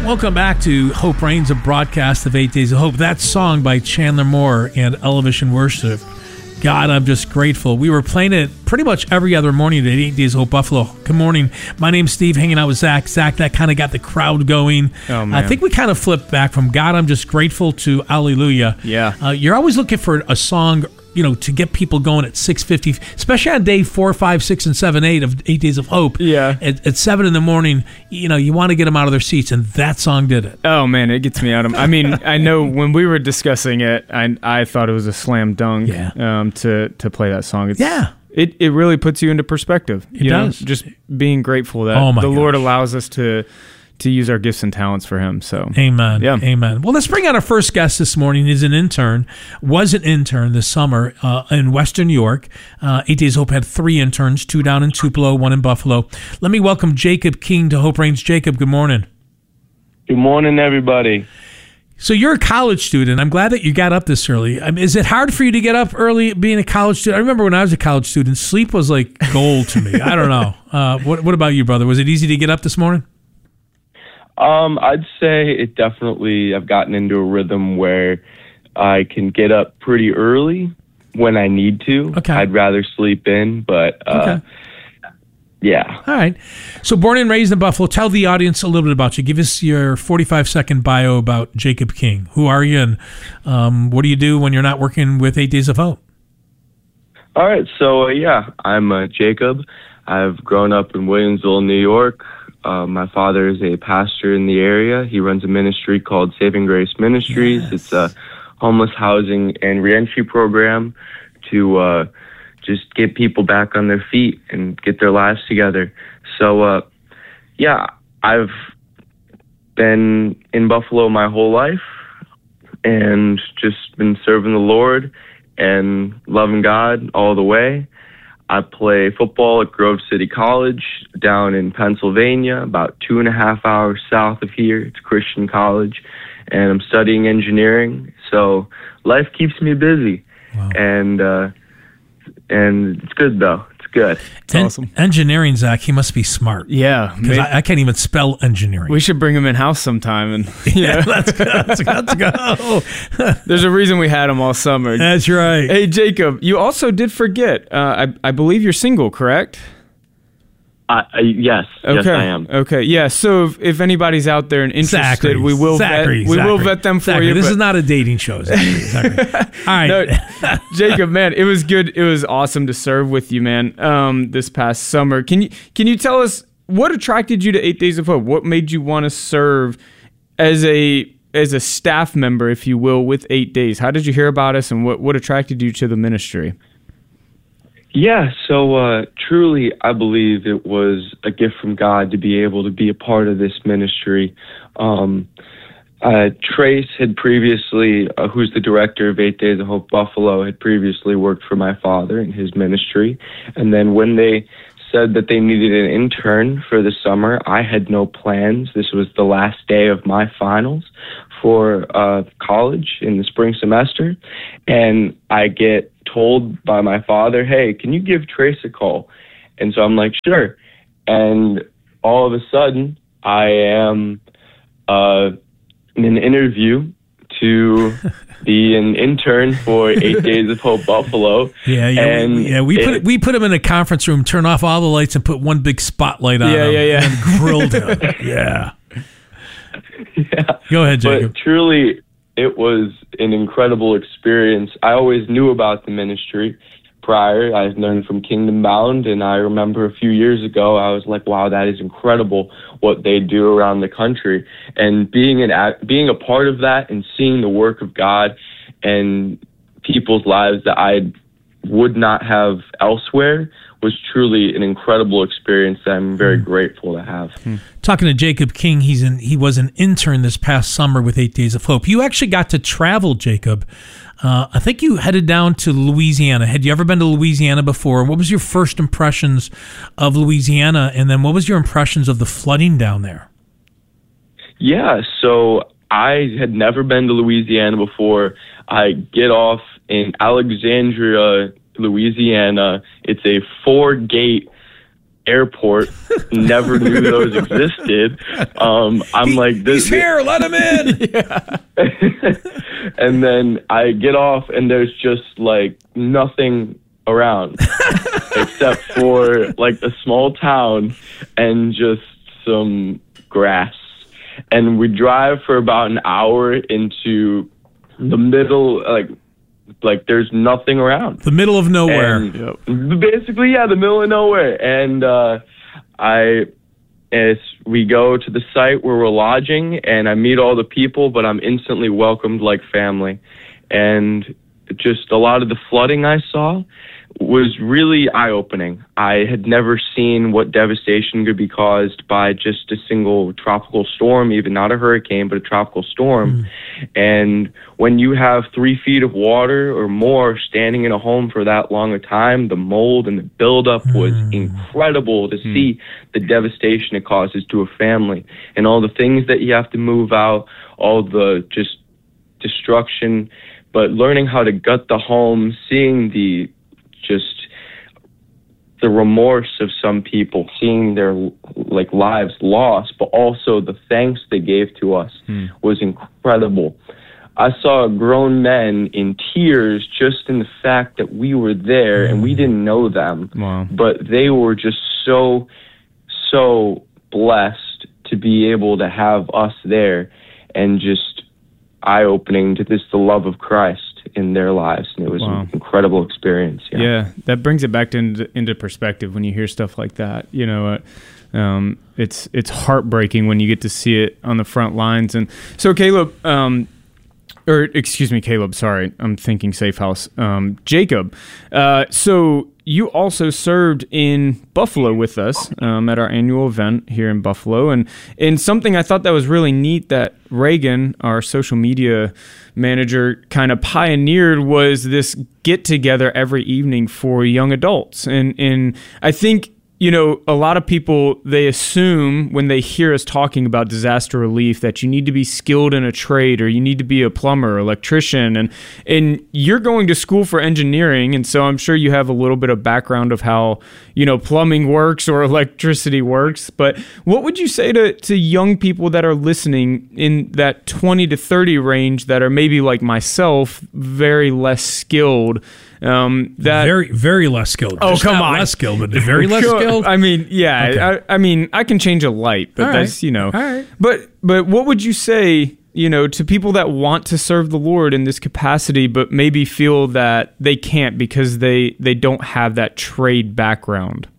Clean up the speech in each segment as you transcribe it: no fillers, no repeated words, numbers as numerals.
Welcome back to Hope Reigns, a broadcast of 8 Days of Hope. That song by Chandler Moore and Elevation Worship. God, I'm just grateful. We were playing it pretty much every other morning at 8 Days of Hope Buffalo. Good morning. My name's Steve, hanging out with Zach. Zach, that kind of got the crowd going. Oh, man. I think we kind of flipped back from God, I'm just grateful to Hallelujah. Yeah. You're always looking for a song, to get people going at 6:50, especially on day 4, 5, 6, and 7, 8 of 8 Days of Hope. Yeah. At 7 in the morning, you want to get them out of their seats, and that song did it. Oh, man, it gets me out of... I mean, I know when we were discussing it, I thought it was a slam dunk to play that song. It really puts you into perspective. It does. Just being grateful that the Lord allows us to use our gifts and talents for Him. So, amen. Yeah. Amen. Well, let's bring out our first guest this morning. He's was an intern this summer in Western New York. 8 Days Hope had 3 interns, 2 down in Tupelo, 1 in Buffalo. Let me welcome Jacob King to Hope Reigns. Jacob, good morning. Good morning, everybody. So you're a college student. I'm glad that you got up this early. Is it hard for you to get up early being a college student? I remember when I was a college student, sleep was like gold to me. I don't know. What about you, brother? Was it easy to get up this morning? I'd say I've gotten into a rhythm where I can get up pretty early when I need to. Okay. I'd rather sleep in, but yeah. All right. So born and raised in Buffalo, tell the audience a little bit about you. Give us your 45-second bio about Jacob King. Who are you, and what do you do when you're not working with 8 Days of Hope? All right. So, I'm Jacob. I've grown up in Williamsville, New York. My father is a pastor in the area. He runs a ministry called Saving Grace Ministries. Yes. It's a homeless housing and reentry program to just get people back on their feet and get their lives together. So, I've been in Buffalo my whole life and just been serving the Lord and loving God all the way. I play football at Grove City College down in Pennsylvania, about 2.5 hours south of here. It's a Christian college, and I'm studying engineering. So life keeps me busy, wow. and it's good though. It's good. It's awesome. Engineering, Zach, he must be smart. Yeah, because I can't even spell engineering. We should bring him in house sometime, and let's go. There's a reason we had him all summer. That's right. Hey, Jacob, you also did forget. I believe you're single, correct? Yes. Okay. Yes, I am. Okay. Yeah. So if anybody's out there and interested, we will vet them for you. This is not a dating show. Zachary. All right. No, Jacob, man, it was good. It was awesome to serve with you, man. This past summer, can you tell us what attracted you to 8 Days of Hope? What made you want to serve as a staff member, if you will, with 8 Days? How did you hear about us, and what attracted you to the ministry? Yeah, so truly, I believe it was a gift from God to be able to be a part of this ministry. Trace had previously, who's the director of 8 Days of Hope Buffalo, had previously worked for my father in his ministry. And then when they said that they needed an intern for the summer, I had no plans. This was the last day of my finals for college in the spring semester. And I get told by my father, hey, can you give Trace a call? And so I'm like, sure. And all of a sudden, I am in an interview to be an intern for 8 Days of Hope Buffalo. We put him in a conference room, turn off all the lights, and put one big spotlight on him and grilled him. Yeah. Go ahead, Jacob. But truly, it was an incredible experience. I always knew about the ministry prior. I learned from Kingdom Bound, and I remember a few years ago, I was like, wow, that is incredible what they do around the country. And being a part of that and seeing the work of God and people's lives that I would not have elsewhere was truly an incredible experience that I'm very grateful to have. Talking to Jacob King, he was an intern this past summer with 8 Days of Hope. You actually got to travel, Jacob. I think you headed down to Louisiana. Had you ever been to Louisiana before? What was your first impressions of Louisiana, and then what was your impressions of the flooding down there? Yeah, so I had never been to Louisiana before. I get off in Alexandria, Louisiana. It's a 4-gate airport. Never knew those existed. I'm like, he's here, let him in. And then I get off, and there's just like nothing around except for like a small town and just some grass. And we drive for about an hour into the middle, like there's nothing around. The middle of nowhere. Basically, yeah, the middle of nowhere. And as we go to the site where we're lodging, and I meet all the people, but I'm instantly welcomed like family. And just a lot of the flooding I saw was really eye-opening. I had never seen what devastation could be caused by just a single tropical storm, even not a hurricane, but a tropical storm. And when you have 3 feet of water or more standing in a home for that long a time, the mold and the buildup was incredible to see the devastation it causes to a family and all the things that you have to move out, all the just destruction. But learning how to gut the home, seeing the remorse of some people, seeing their like lives lost, but also the thanks they gave to us was incredible. I saw grown men in tears just in the fact that we were there and we didn't know them. Wow. But they were just so blessed to be able to have us there, and just eye-opening to the love of Christ in their lives. And it was an incredible experience. Yeah, that brings it back into perspective when you hear stuff like that. You know, it's heartbreaking when you get to see it on the front lines. And so Caleb, sorry, I'm thinking Safe House. Jacob, so you also served in Buffalo with us at our annual event here in Buffalo. And something I thought that was really neat that Reagan, our social media manager, kind of pioneered was this get-together every evening for young adults. And I think, you know, a lot of people, they assume when they hear us talking about disaster relief that you need to be skilled in a trade, or you need to be a plumber or electrician, and you're going to school for engineering, and so I'm sure you have a little bit of background of how, you know, plumbing works or electricity works. But what would you say to young people that are listening in that 20 to 30 range that are maybe like myself, very less skilled? Very, very less skilled. Oh, Just come not on. less skilled, but very less skilled. I mean, yeah. Okay. I mean, I can change a light, but that's, you know. All right. But what would you say, you know, to people that want to serve the Lord in this capacity, but maybe feel that they can't because they don't have that trade background?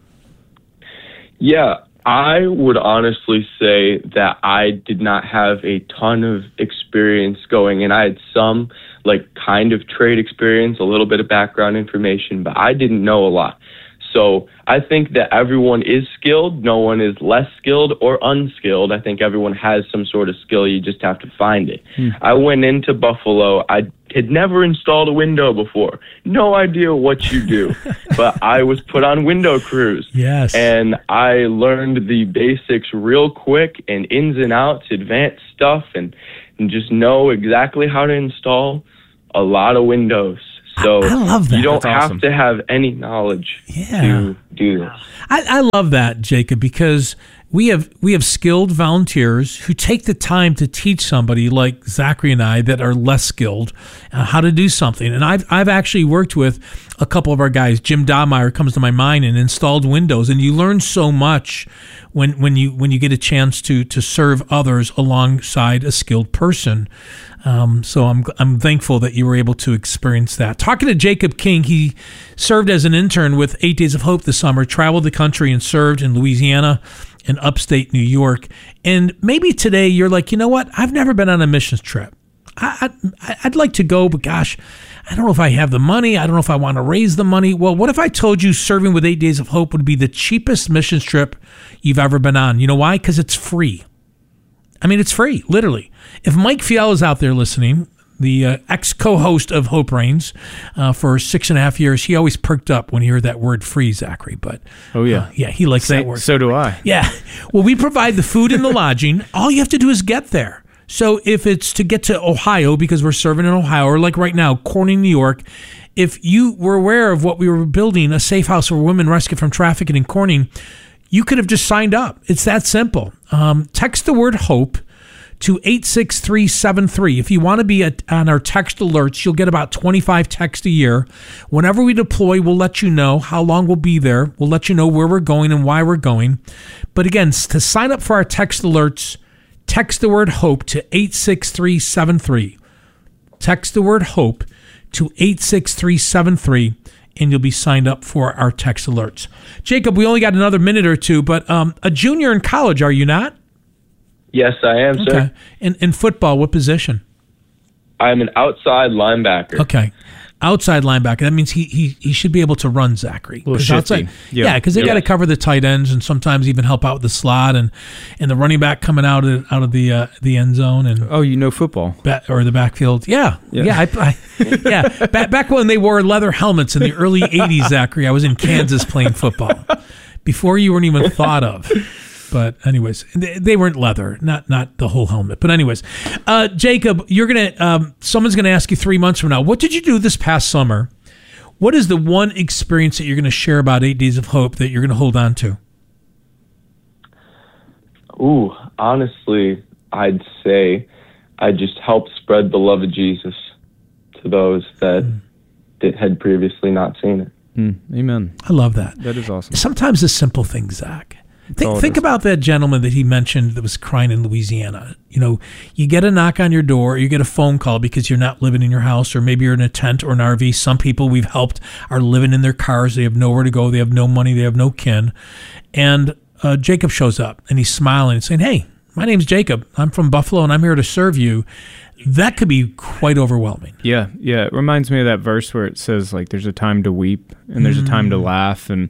Yeah, I would honestly say that I did not have a ton of experience going, and I had some like kind of trade experience, a little bit of background information, but I didn't know a lot. So I think that everyone is skilled. No one is less skilled or unskilled. I think everyone has some sort of skill. You just have to find it. I went into Buffalo. I had never installed a window before. No idea what you do. But I was put on window crews. Yes. And I learned the basics real quick, and ins and outs, advanced stuff, and just know exactly how to install a lot of windows. So I love that. you don't That's have awesome. to have any knowledge to do this. I love that, Jacob, because we have skilled volunteers who take the time to teach somebody like Zachary and I that are less skilled how to do something. And I've actually worked with a couple of our guys. Jim Dahmeyer comes to my mind, and installed windows. And you learn so much when you get a chance to serve others alongside a skilled person. So I'm thankful that you were able to experience that. Talking to Jacob King, he served as an intern with 8 Days of Hope this summer, traveled the country and served in Louisiana and upstate New York. And maybe today you're like, you know what? I've never been on a missions trip. I'd like to go, but gosh, I don't know if I have the money. I don't know if I want to raise the money. Well, what if I told you serving with 8 Days of Hope would be the cheapest missions trip you've ever been on? You know why? Because it's free. I mean, it's free, literally. If Mike Fiala is out there listening, the ex-co-host of Hope Reigns for 6.5 years, he always perked up when he heard that word free, Zachary. But yeah, he likes that word. So do I. Yeah. Well, we provide the food and the lodging. All you have to do is get there. So if it's to get to Ohio, because we're serving in Ohio, or like right now, Corning, New York, if you were aware of what we were building, a safe house for women rescued from trafficking in Corning, you could have just signed up. It's that simple. Text the word HOPE to 86373. If you want to be on our text alerts, you'll get about 25 texts a year. Whenever we deploy, we'll let you know how long we'll be there. We'll let you know where we're going and why we're going. But again, to sign up for our text alerts, text the word HOPE to 86373. Text the word HOPE to 86373, and you'll be signed up for our text alerts. Jacob, we only got another minute or two, but a junior in college, are you not? Yes, I am, sir. Okay. In football, what position? I'm an outside linebacker. Okay. Outside linebacker. That means he should be able to run, Zachary. A little shifty. Yeah, because they got to cover the tight ends and sometimes even help out with the slot and the running back coming out of the end zone and Oh, you know football. or the backfield. Yeah. Back when they wore leather helmets in the early '80s, Zachary, I was in Kansas playing football before you weren't even thought of. But anyways, they weren't leather, not the whole helmet. But anyways, Jacob, you're someone's gonna ask you 3 months from now, what did you do this past summer? What is the one experience that you're gonna share about 8 Days of Hope that you're gonna hold on to? Ooh, honestly, I'd say I just helped spread the love of Jesus to those that had previously not seen it. Amen. I love that. That is awesome. Sometimes the simple things, Zach. all it Think is. about that gentleman that he mentioned that was crying in Louisiana. You know, you get a knock on your door, or you get a phone call because you're not living in your house, or maybe you're in a tent or an RV. Some people we've helped are living in their cars. They have nowhere to go. They have no money. They have no kin. And Jacob shows up, and he's smiling and saying, "Hey, my name's Jacob. I'm from Buffalo, and I'm here to serve you." That could be quite overwhelming. Yeah. It reminds me of that verse where it says, like, there's a time to weep and there's a time to laugh and,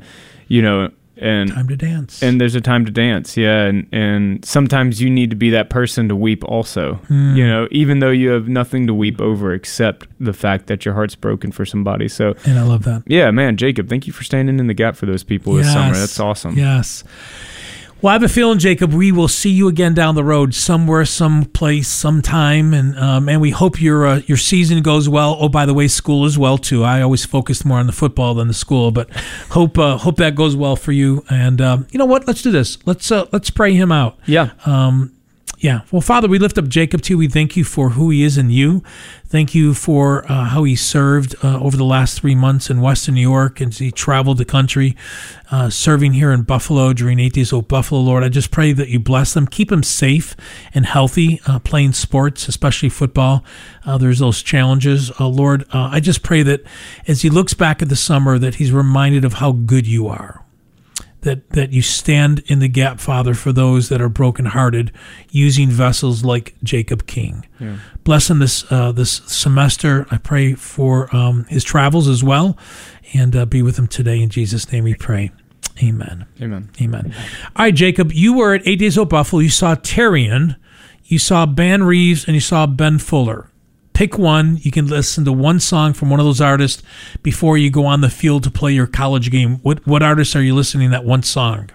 and Time to dance. and there's a time to dance. Yeah. And sometimes you need to be that person to weep also, even though you have nothing to weep over except the fact that your heart's broken for somebody. So, And I love that. yeah, man, Jacob, thank you for standing in the gap for those people this summer. That's awesome. Yes. Well, I have a feeling, Jacob, we will see you again down the road somewhere, someplace, sometime, and we hope your season goes well. Oh, by the way, school as well too. I always focused more on the football than the school, but hope that goes well for you. And you know what? Let's do this. Let's pray him out. Yeah. Yeah. Well, Father, we lift up Jacob to you. We thank you for who he is in you. Thank you for how he served over the last 3 months in Western New York as he traveled the country, serving here in Buffalo during 8 Days of Buffalo, Lord. I just pray that you bless them. Keep him safe and healthy, playing sports, especially football. There's those challenges. Lord, I just pray that as he looks back at the summer, that he's reminded of how good you are. That you stand in the gap, Father, for those that are brokenhearted, using vessels like Jacob King. Yeah. Bless him this semester. I pray for his travels as well, and be with him today. In Jesus' name we pray. Amen. Amen. Amen. All right, Jacob, you were at 8 Days of Buffalo. You saw Terrian, you saw Ben Reeves, and you saw Ben Fuller. Pick one. You can listen to one song from one of those artists before you go on the field to play your college game. What artists are you listening to that one song?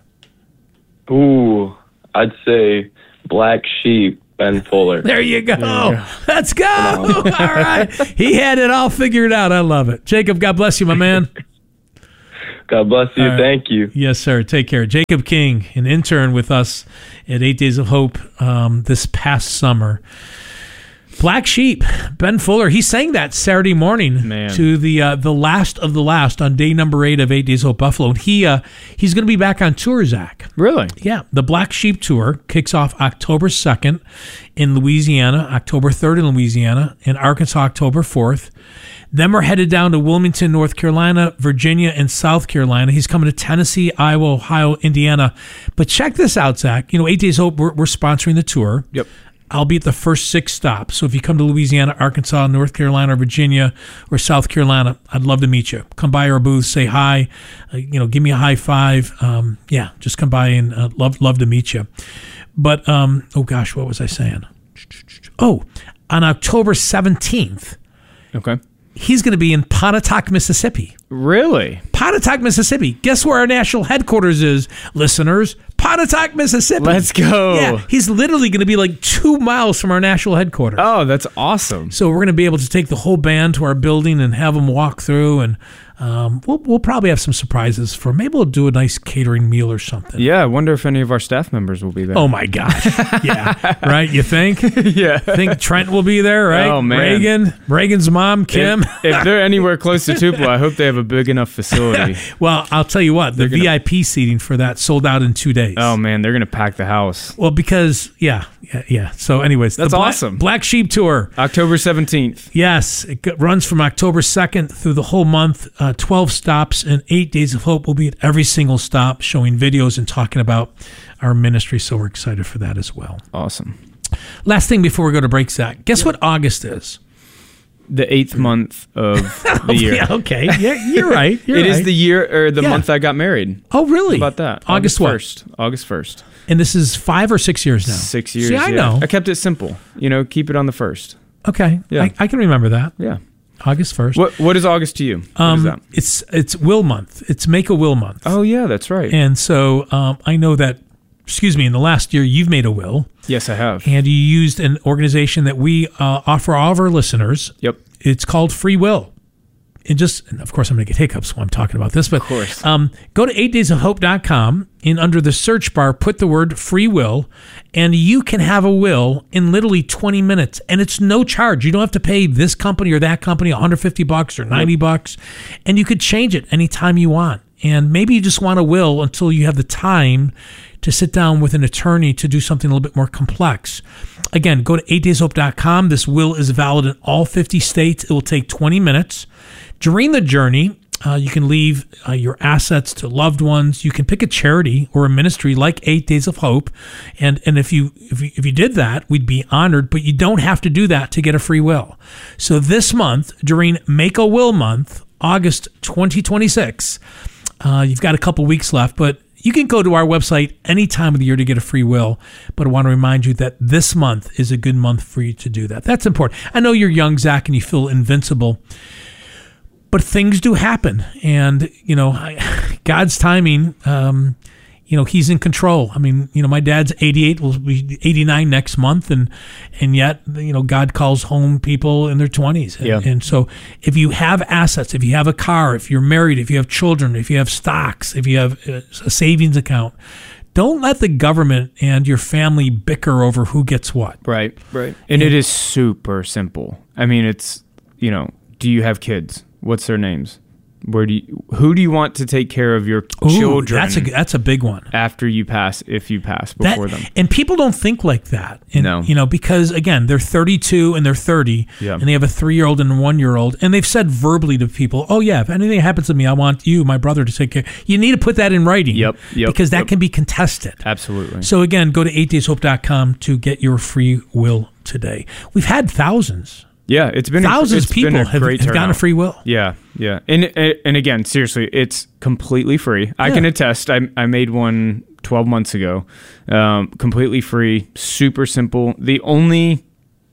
Ooh, I'd say Black Sheep, Ben Fuller. There you go. Let's go. All right. He had it all figured out. I love it. Jacob, God bless you, my man. God bless you. Right. Thank you. Yes, sir. Take care. Jacob King, an intern with us at 8 Days of Hope this past summer. Black Sheep, Ben Fuller. He sang that Saturday morning to the last of the last on day number 8 of 8 Days of Buffalo. And he's going to be back on tour, Zach. Really? Yeah. The Black Sheep tour kicks off October 2nd in Louisiana, October 3rd in Louisiana, and Arkansas October 4th. Then we're headed down to Wilmington, North Carolina, Virginia, and South Carolina. He's coming to Tennessee, Iowa, Ohio, Indiana. But check this out, Zach. 8 Days Hope, we're sponsoring the tour. Yep. I'll be at the first 6 stops. So if you come to Louisiana, Arkansas, North Carolina, Virginia, or South Carolina, I'd love to meet you. Come by our booth, say hi, give me a high five. Just come by and love to meet you. But, what was I saying? Oh, on October 17th, Okay. He's going to be in Pontotoc, Mississippi. Really? Pontotoc, Mississippi. Guess where our national headquarters is, listeners? Pontotoc, Mississippi. Let's go. Yeah, he's literally going to be like 2 miles from our national headquarters. Oh, that's awesome. So we're going to be able to take the whole band to our building and have them walk through, and we'll probably have some surprises for. Maybe we'll do a nice catering meal or something. Yeah, I wonder if any of our staff members will be there. Oh my gosh. Yeah. Right? You think? Yeah. Think Trent will be there, right? Oh, man. Reagan's mom, Kim. If they're anywhere close to Tupelo, I hope they have a big enough facility. Well, I'll tell you what, the VIP seating for that sold out in 2 days. Oh man, they're gonna pack the house. Well, because yeah. So, anyways, that's awesome. Black Sheep Tour, October 17th. Yes, it runs from October 2nd through the whole month. 12 stops and 8 Days of Hope. Will be at every single stop, showing videos and talking about our ministry. So we're excited for that as well. Awesome. Last thing before we go to break, Zach. Guess what August is? The 8th month of the year. Yeah, okay. Yeah, you're right. It is the year or the month I got married. Oh, really? How about that? August what? 1st. August 1st. And this is 5 or 6 years now? 6 years. See, I know. I kept it simple. Keep it on the 1st. Okay. Yeah. I can remember that. Yeah. August 1st. What is August to you? What is that? It's Will Month. It's Make a Will Month. Oh, yeah, that's right. And so I know that, in the last year, you've made a will. Yes, I have. And you used an organization that we offer all of our listeners. Yep. It's called Free Will. And of course, I'm going to get hiccups while I'm talking about this. But of course. Go to 8daysofhope.com, and under the search bar, put the word Free Will, and you can have a will in literally 20 minutes. And it's no charge. You don't have to pay this company or that company $150 or $90. And you could change it anytime you want. And maybe you just want a will until you have the time to sit down with an attorney to do something a little bit more complex. Again, go to 8dayshope.com. This will is valid in all 50 states. It will take 20 minutes. During the journey, you can leave your assets to loved ones. You can pick a charity or a ministry like 8 Days of Hope. And if you did that, we'd be honored, but you don't have to do that to get a free will. So this month, during Make a Will Month, August 2026, you've got a couple weeks left, but you can go to our website any time of the year to get a free will, but I want to remind you that this month is a good month for you to do that. That's important. I know you're young, Zach, and you feel invincible, but things do happen, and God's timing. He's in control. I mean, my dad's 88, will be 89 next month, and yet, God calls home people in their 20s. And so if you have assets, if you have a car, if you're married, if you have children, if you have stocks, if you have a savings account, don't let the government and your family bicker over who gets what. Right. And it is super simple. I mean, it's, do you have kids? What's their names? Who do you want to take care of your children? That's a big one. After you pass, if you pass before them. And people don't think like that. And, no. Because again, they're 32 and they're 30, and they have a 3-year-old and a 1-year-old, and they've said verbally to people, "Oh yeah, if anything happens to me, I want you, my brother, to take care." You need to put that in writing. Yep. Because that can be contested. Absolutely. So again, go to 8dayshope.com to get your free will today. We've had thousands. Yeah, it's been thousands of people have gotten a free will. Yeah. And again, seriously, it's completely free. I can attest. I made one 12 months ago, completely free, super simple. The only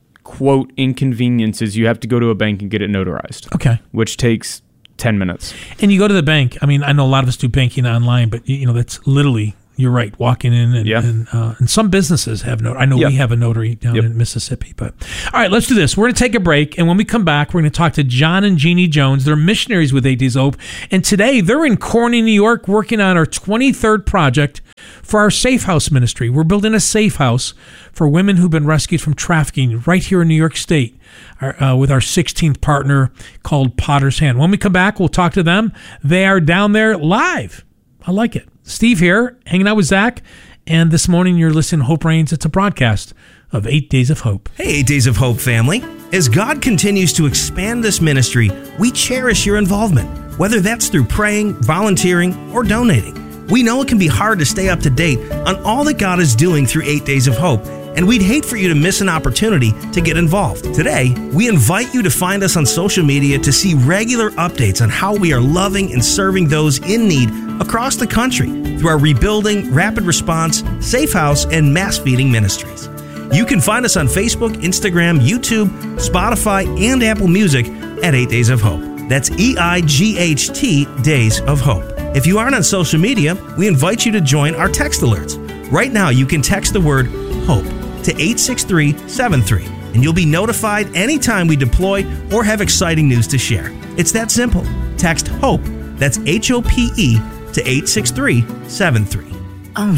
quote inconvenience is you have to go to a bank and get it notarized. Okay, which takes 10 minutes. And you go to the bank. I mean, I know a lot of us do banking online, but that's literally. You're right. Walking in and some businesses have I know we have a notary down in Mississippi. But all right, let's do this. We're going to take a break, and when we come back, we're going to talk to John and Jeannie Jones. They're missionaries with 8 Days of Hope, and today they're in Corning, New York, working on our 23rd project for our Safe House ministry. We're building a safe house for women who've been rescued from trafficking right here in New York State. With our 16th partner called Potter's Hand. When we come back, we'll talk to them. They are down there live. I like it. Steve here, hanging out with Zach, and this morning you're listening to Hope Reigns. It's a broadcast of 8 Days of Hope. Hey, 8 Days of Hope family. As God continues to expand this ministry, we cherish your involvement, whether that's through praying, volunteering, or donating. We know it can be hard to stay up to date on all that God is doing through 8 Days of Hope, and we'd hate for you to miss an opportunity to get involved. Today, we invite you to find us on social media to see regular updates on how we are loving and serving those in need across the country through our Rebuilding, Rapid Response, Safe House, and Mass Feeding ministries. You can find us on Facebook, Instagram, YouTube, Spotify, and Apple Music, at 8 Days of Hope. That's EIGHT Days of Hope. If you aren't on social media, we invite you to join our text alerts. Right now, you can text the word HOPE to 86373, and you'll be notified anytime we deploy or have exciting news to share. It's that simple. Text HOPE, that's HOPE, to 86373.